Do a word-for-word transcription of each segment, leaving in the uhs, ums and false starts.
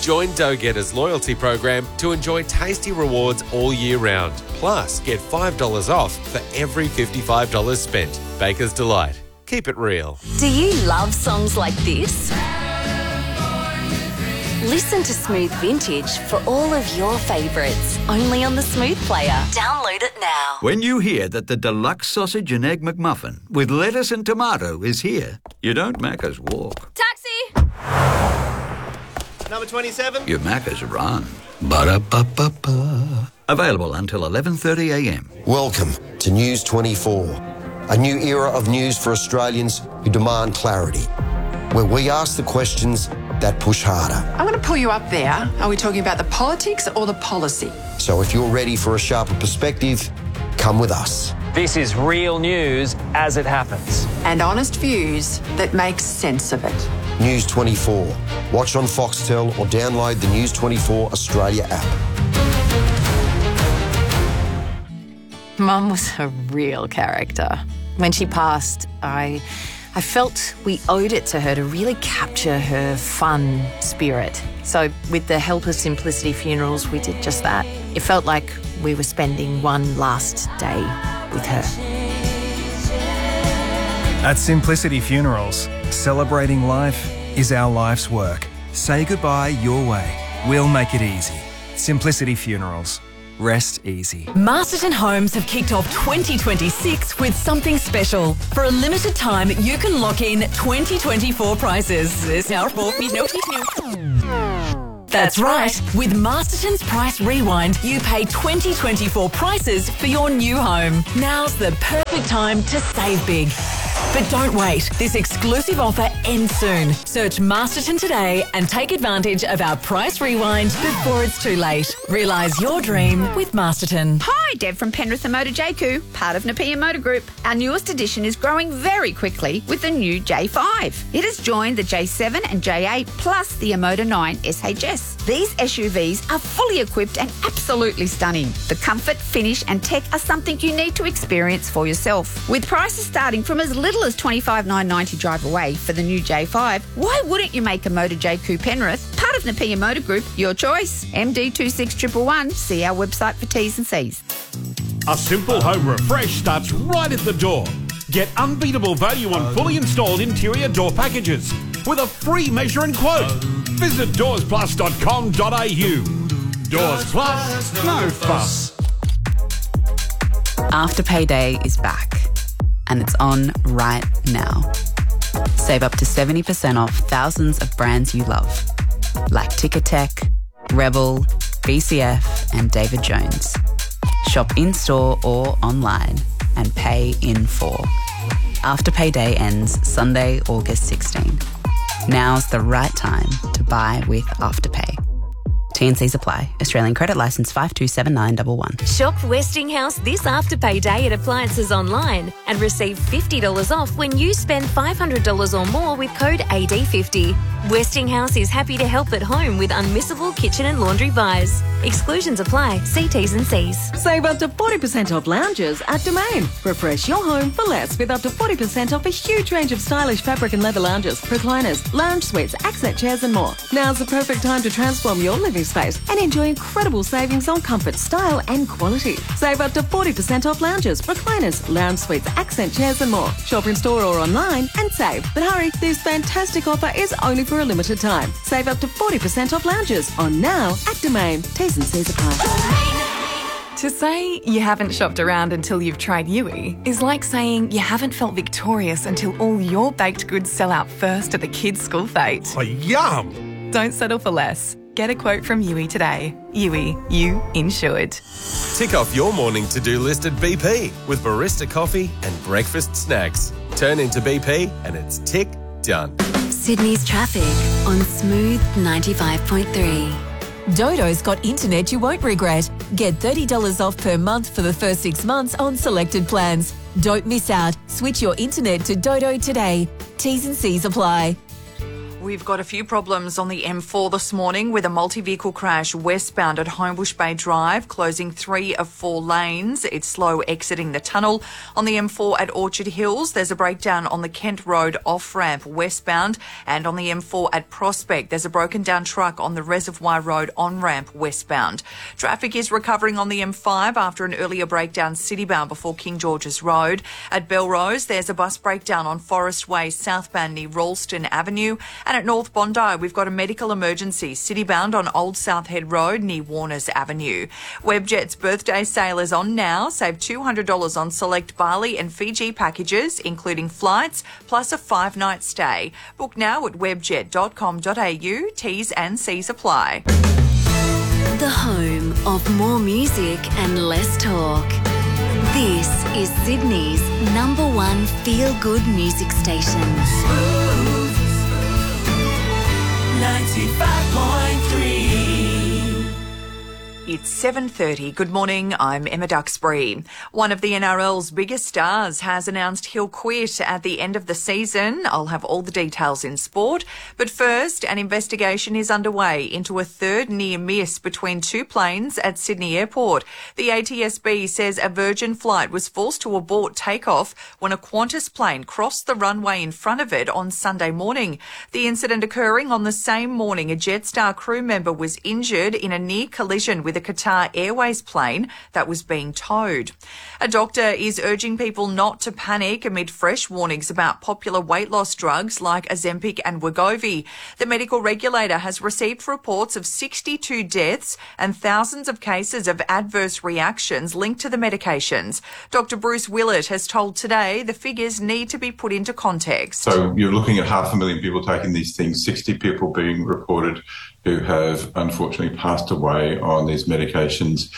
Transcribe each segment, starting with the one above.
Join Dough Getter's loyalty program to enjoy tasty rewards all year round. Plus, get five dollars off for every fifty-five dollars spent. Baker's Delight. Keep it real. Do you love songs like this? Listen to Smooth Vintage for all of your favourites, only on the Smooth Player. Download it now. When you hear that the deluxe sausage and egg McMuffin with lettuce and tomato is here, you don't Macca's walk. Taxi! Number twenty-seven. You Macca's run. Ba-da-ba-ba-ba. Available until eleven thirty a m. Welcome to News twenty-four, a new era of news for Australians who demand clarity, where we ask the questions that push harder. I'm going to pull you up there. Are we talking about the politics or the policy? So if you're ready for a sharper perspective, come with us. This is real news as it happens. And honest views that make sense of it. News twenty-four. Watch on Foxtel or download the News twenty-four Australia app. Mum was a real character. When she passed, I... I felt we owed it to her to really capture her fun spirit. So with the help of Simplicity Funerals, we did just that. It felt like we were spending one last day with her. At Simplicity Funerals, celebrating life is our life's work. Say goodbye your way. We'll make it easy. Simplicity Funerals. Rest easy. Masterton Homes have kicked off twenty twenty-six with something special. For a limited time, you can lock in twenty twenty-four prices. That's right. With Masterton's Price Rewind, you pay twenty twenty-four prices for your new home. Now's the perfect time to save big. But don't wait. This exclusive offer ends soon. Search Masterton today and take advantage of our Price Rewind before it's too late. Realise your dream with Masterton. Hi, Deb from Penrith and Motor J Q, part of Napier Motor Group. Our newest edition is growing very quickly with the new J five. It has joined the J seven and J eight plus the Emoda nine S H S. These S U Vs are fully equipped and absolutely stunning. The comfort, finish and tech are something you need to experience for yourself. With prices starting from as little as twenty-five thousand nine hundred ninety drive away for the new J five, why wouldn't you make a Motor J Q Penrith part of Napier Motor Group your choice? M D two six one one one. See our website for T's and C's. A simple home refresh starts right at the door. Get unbeatable value on fully installed interior door packages with a free measure and quote. Visit doors plus dot com dot a u. Doors Plus, no fuss. Afterpay Day is back, and it's on right now. Save up to seventy percent off thousands of brands you love, like Ticketek, Rebel, B C F and David Jones. Shop in-store or online and pay in full. Afterpay Day ends Sunday, August sixteenth. Now's the right time to buy with Afterpay. T and Cs apply. Australian credit licence five two seven nine one one. Shop Westinghouse this Afterpay Day at Appliances Online and receive fifty dollars off when you spend five hundred dollars or more with code A D fifty. Westinghouse is happy to help at home with unmissable kitchen and laundry buys. Exclusions apply. See T's and C's. Save up to forty percent off lounges at Domain. Refresh your home for less with up to forty percent off a huge range of stylish fabric and leather lounges, recliners, lounge suites, accent chairs and more. Now's the perfect time to transform your living space and enjoy incredible savings on comfort, style and quality. Save up to forty percent off lounges, recliners, lounge suites, accent chairs and more. Shop in store or online and save. But hurry, this fantastic offer is only for a limited time. Save up to forty percent off lounges on now at Domain. T's and C's apply. To say you haven't shopped around until you've tried Yui is like saying you haven't felt victorious until all your baked goods sell out first at the kids' school fete. Oh, yum! Don't settle for less. Get a quote from Yui today. Yui, you insured. Tick off your morning to-do list at B P with barista coffee and breakfast snacks. Turn into B P and it's tick done. Sydney's traffic on Smooth ninety-five point three. Dodo's got internet you won't regret. Get thirty dollars off per month for the first six months on selected plans. Don't miss out. Switch your internet to Dodo today. T's and C's apply. We've got a few problems on the M four this morning with a multi-vehicle crash westbound at Homebush Bay Drive, closing three of four lanes. It's slow exiting the tunnel. On the M four at Orchard Hills, there's a breakdown on the Kent Road off-ramp westbound. And on the M four at Prospect, there's a broken down truck on the Reservoir Road on-ramp westbound. Traffic is recovering on the M five after an earlier breakdown citybound before King George's Road. At Belrose, there's a bus breakdown on Forest Way southbound near Ralston Avenue. And at North Bondi, we've got a medical emergency citybound on Old South Head Road near Warners Avenue. Webjet's birthday sale is on now. Save two hundred dollars on select Bali and Fiji packages, including flights, plus a five-night stay. Book now at webjet dot com dot a u. T's and C's apply. The home of more music and less talk. This is Sydney's number one feel-good music station. ninety-five point three. It's seven thirty. Good morning, I'm Emma Duxbury. One of the N R L's biggest stars has announced he'll quit at the end of the season. I'll have all the details in sport. But first, an investigation is underway into a third near miss between two planes at Sydney Airport. The A T S B says a Virgin flight was forced to abort takeoff when a Qantas plane crossed the runway in front of it on Sunday morning. The incident occurring on the same morning a Jetstar crew member was injured in a near collision with a Qatar Airways plane that was being towed. A doctor is urging people not to panic amid fresh warnings about popular weight loss drugs like Ozempic and Wegovy. The medical regulator has received reports of sixty-two deaths and thousands of cases of adverse reactions linked to the medications. Doctor Bruce Willett has told Today the figures need to be put into context. So you're looking at half a million people taking these things, sixty people being reported who have unfortunately passed away on these medications.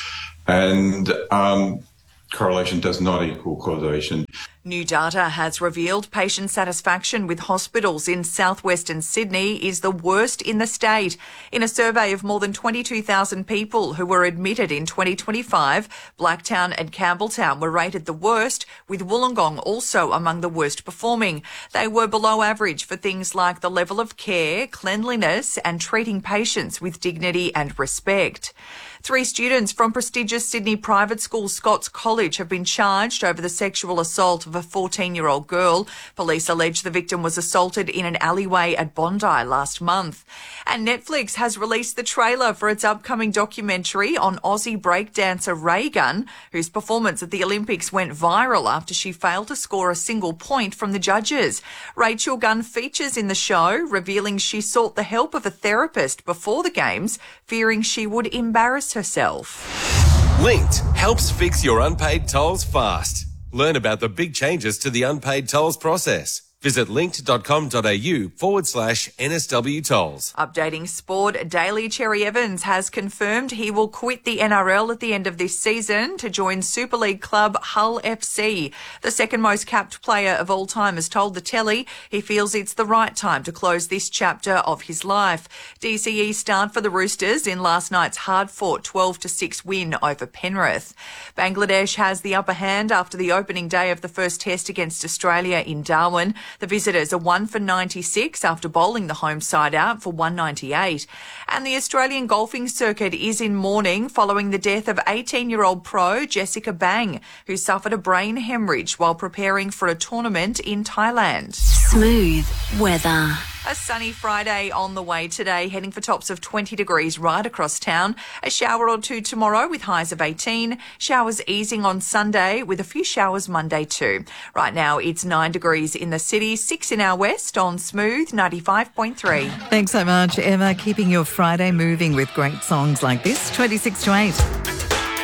And um, correlation does not equal causation. New data has revealed patient satisfaction with hospitals in southwestern Sydney is the worst in the state. In a survey of more than twenty-two thousand people who were admitted in twenty twenty-five, Blacktown and Campbelltown were rated the worst, with Wollongong also among the worst performing. They were below average for things like the level of care, cleanliness and treating patients with dignity and respect. Three students from prestigious Sydney private school Scots College have been charged over the sexual assault of a fourteen-year-old girl. Police allege the victim was assaulted in an alleyway at Bondi last month. And Netflix has released the trailer for its upcoming documentary on Aussie breakdancer Ray Gunn, whose performance at the Olympics went viral after she failed to score a single point from the judges. Rachel Gunn features in the show, revealing she sought the help of a therapist before the Games, fearing she would embarrass herself. Linked helps fix your unpaid tolls fast. Learn about the big changes to the unpaid tolls process. Visit linked.com.au forward slash NSW tolls. Updating sport, Daly Cherry Evans has confirmed he will quit the N R L at the end of this season to join Super League club Hull F C. The second most capped player of all time has told the telly he feels it's the right time to close this chapter of his life. D C E start for the Roosters in last night's hard-fought twelve to six win over Penrith. Bangladesh has the upper hand after the opening day of the first test against Australia in Darwin. The visitors are one for ninety-six after bowling the home side out for one ninety-eight. And the Australian golfing circuit is in mourning following the death of eighteen-year-old pro Jessica Bang, who suffered a brain hemorrhage while preparing for a tournament in Thailand. Smooth weather. A sunny Friday on the way today, heading for tops of twenty degrees right across town. A shower or two tomorrow with highs of eighteen. Showers easing on Sunday with a few showers Monday too. Right now it's nine degrees in the city, six in our west on Smooth ninety-five point three. Thanks so much, Emma. Keeping your Friday moving with great songs like this, twenty-six to eight.